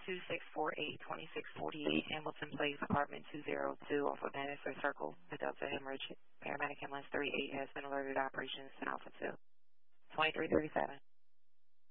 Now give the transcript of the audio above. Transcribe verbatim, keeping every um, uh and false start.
two six four eight, two six four eight, Hamilton Place, apartment two oh two off of Madison Circle. The Delta Hemorrhage paramedic ambulance thirty-eight has been alerted. Operations Alpha two. twenty-three thirty-seven.